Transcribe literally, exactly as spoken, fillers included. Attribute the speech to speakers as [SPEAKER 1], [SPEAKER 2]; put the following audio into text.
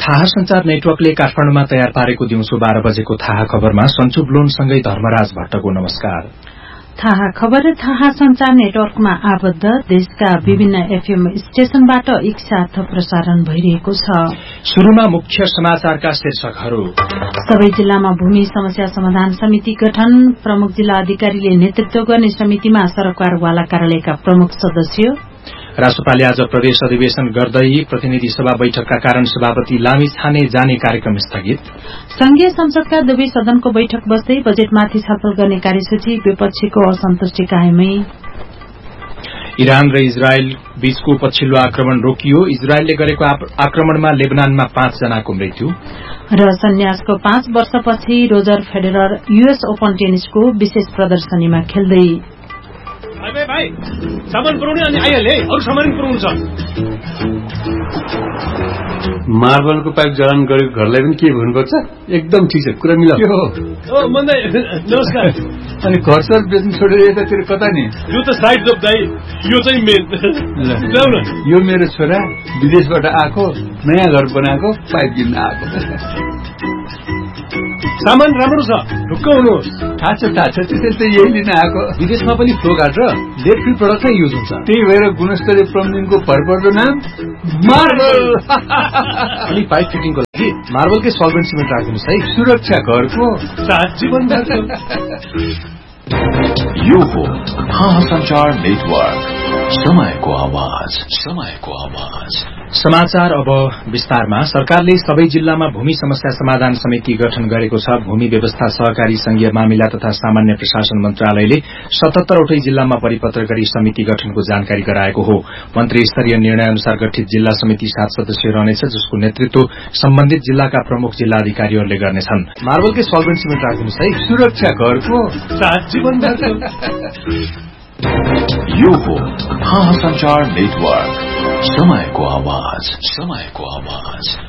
[SPEAKER 1] थाहा संचार नेटवर्कले काठमाडौँमा तयार पारेको दिउँसो बाह्र बजेको थाहा खबरमा सन्चु ब्लोनसँगै धर्मराज भट्टको नमस्कार।
[SPEAKER 2] थाहा खबर थाहा संचार नेटवर्कमा आबद्ध देशका विभिन्न एफएम स्टेशनबाट एकसाथ प्रसारण भइरहेको छ।
[SPEAKER 1] शुरूमा मुख्य समाचारका शीर्षकहरू।
[SPEAKER 2] सबै जिल्लामा भूमि समस्या समाधान समिति गठन। प्रमुख जिल्ला अधिकारीले नेतृत्व गर्ने समितिमा सरकारवाला कार्यालयका प्रमुख सदस्य।
[SPEAKER 1] राष्ट्रपालले आज प्रदेश अधिवेशन गर्दै प्रतिनिधि सभा बैठकका कारण सभापति लामिछाने जाने कार्यक्रम स्थगित।
[SPEAKER 2] संघीय संसदका दुवै सदनको बैठक बस्दै बजेटमाथि छलफल गर्ने कार्यसूची विपक्षीको असन्तुष्टि कायमै।
[SPEAKER 1] इरान र इजरायल बीचको पछिल्लो आक्रमण रोकियो। इजरायलले गरेको आक्रमणमा लेबनानमा पाँच जनाको मृत्यु।
[SPEAKER 2] र सन्यासको पाँच वर्षपछि रोजर फेडरर यूएस ओपन टेनिसको विशेष प्रदर्शनीमा खेल्दै।
[SPEAKER 3] भाइ भाइ सामान पुर्याउने अनि आइहाले अरू सामान पुर्याउनु छ।
[SPEAKER 4] मार्बलको पाइप जडान गरेको घरलाई पनि के भन्नुपर्छ? एकदम ठिक छ, कुरा मिलाउ।
[SPEAKER 3] ओ मन्दै नमस्कार।
[SPEAKER 4] अनि घर सर बेच्नु छोडेर यतातिर कता नि?
[SPEAKER 3] यो त साइड जब दाइ, यो चाहिँ मेन। ल्याउ न।
[SPEAKER 4] यो मेरो छोरा विदेशबाट आएको, नयाँ घर बनाएको, पाइप किन्न आएको।
[SPEAKER 3] सामान राम्रो छ, ढुक्क हुनुहोस्।
[SPEAKER 4] थाहा छ थाहा छ, त्यसैले त यही लिन आएको।
[SPEAKER 3] विदेशमा पनि फ्लो गार्ड र लेड फ्री प्रडक्ट नै युज हुन्छ।
[SPEAKER 4] त्यही भएर गुणस्तरीय प्लम्बिङको भरपर्दो नाम मार्बल।
[SPEAKER 3] अनि पाइप फिटिङको लागि मार्बलकै सल्भेन्ट सिमेन्ट राख्दिनुहोस् है।
[SPEAKER 4] सुरक्षा घरको
[SPEAKER 3] सात जीवन
[SPEAKER 5] यो हो थाहा संचार नेटवर्क, समयको आवाज, समयको आवाज।
[SPEAKER 1] समाचार अब विस्तारमा। सरकारले सबै जिल्लामा भूमि समस्या समाधान समिति गठन गरेको छ। भूमि व्यवस्था सहकारी संघीय मामिला तथा सामान्य प्रशासन मन्त्रालयले सतहत्तरवटै जिल्लामा परिपत्र गरी समिति गठनको जानकारी गराएको हो। मन्त्री स्तरीय निर्णय अनुसार गठित जिल्ला समिति सात सदस्यीय रहनेछ, जसको नेतृत्व सम्बन्धित जिल्लाका प्रमुख जिल्ला अधिकारीहरूले गर्नेछन्।
[SPEAKER 3] मार्बलकै सल्भेन्ट सिमेन्ट राख्दिनुहोस् है।
[SPEAKER 4] सुरक्षा घरको
[SPEAKER 3] सात जीवन
[SPEAKER 5] यो हो थाहा संचार नेटवर्क, समयको आवाज, समयको आवाज।